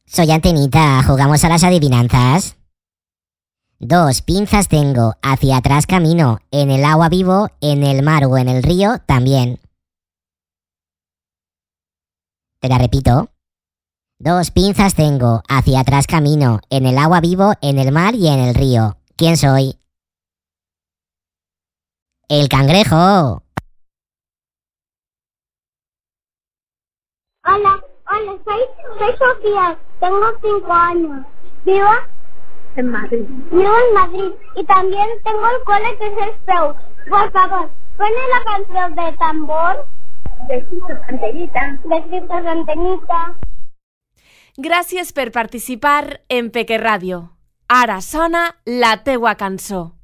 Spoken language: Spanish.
Soy Antenita, ¿jugamos a las adivinanzas? 2 pinzas tengo, hacia atrás camino, en el agua vivo, en el mar o en el río también. Te la repito. 2 pinzas tengo, hacia atrás camino, en el agua vivo, en el mar y en el río. ¿Quién soy? ¡El cangrejo! Hola, soy Sofía, tengo 5 años. Vivo en Madrid. Y también tengo el cole que es el PEU. Por favor, ponme la canción de tambor. De Cristo Antenita. Gràcies per participar en Peque Ràdio. Ara sona la teua cançó.